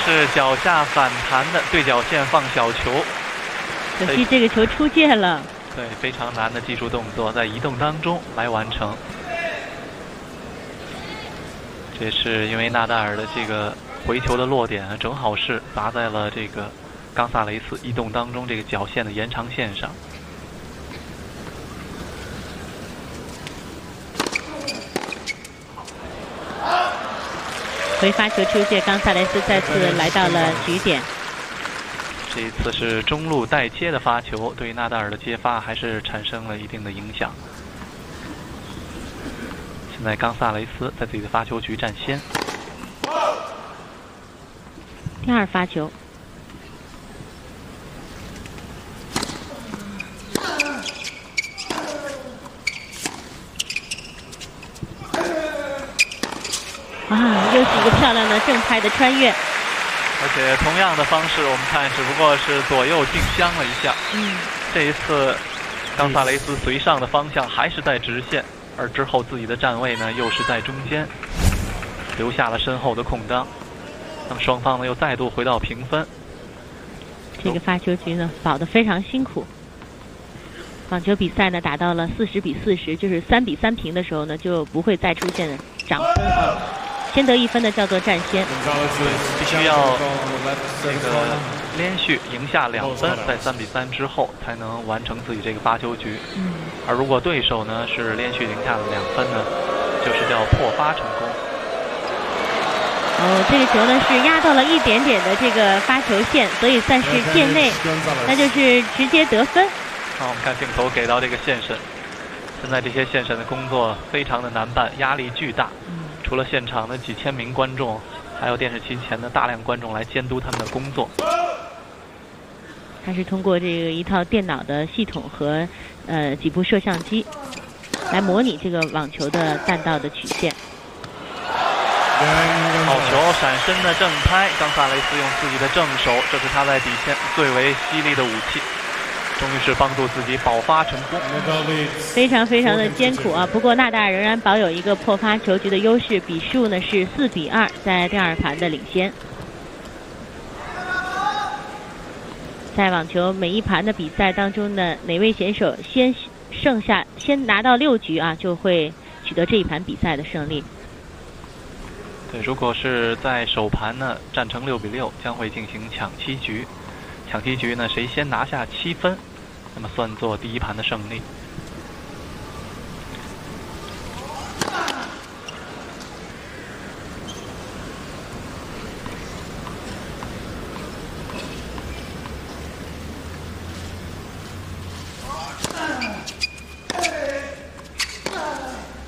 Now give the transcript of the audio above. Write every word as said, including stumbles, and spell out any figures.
是脚下反弹的对角线放小球， 可惜这个球出界了。 对，非常难的技术动作，在移动当中来完成。这是因为纳达尔的这个回球的落点正好是砸在了这个冈萨雷斯移动当中这个脚线的延长线上。 回发球出界，冈萨雷斯再次来到了局点。 这一次是中路带接的发球，对纳达尔的接发还是产生了一定的影响。现在冈萨雷斯在自己的发球局占先。 第二发球。啊，又是一个漂亮的正拍的穿越。 而且同样的方式，我们看只不过是左右竞相了一下。 嗯， 这一次冈萨雷斯随上的方向还是在直线，而之后自己的站位呢又是在中间，留下了身后的空当。那么双方呢又再度回到平分。 这个发球局呢保得非常辛苦。网球比赛呢打到了四十比四十，就是三比三平的时候呢就不会再出现涨分啊。先得一分的叫做占先， 必须要这个连续赢下两分，在三比三之后才能完成自己这个发球局。 嗯， 而如果对手呢是连续赢下了两分呢，就是叫破发成功。 哦，这个球呢是压到了一点点的这个发球线，所以算是界内，那就是直接得分。 好，我们看镜头给到这个线审，现在这些线审的工作非常的难办，压力巨大。 嗯， 除了现场的几千名观众，还有电视机前的大量观众来监督他们的工作。 它是通过这个一套电脑的系统和呃几部摄像机来模拟这个网球的弹道的曲线。 好球，闪身的正拍，冈萨雷斯用自己的正手，这是他在底线最为犀利的武器，终于是帮助自己保发成功。 非常非常的艰苦啊！不过纳达尔仍然保有一个破发球局的优势，比数呢是四比二，在第二盘的领先。在网球每一盘的比赛当中呢，哪位选手先剩下先拿到六局啊，就会取得这一盘比赛的胜利。 对，如果是在首盘呢战成六比六，将会进行抢七局。抢七局呢，谁先拿下七分，那么算作第一盘的胜利。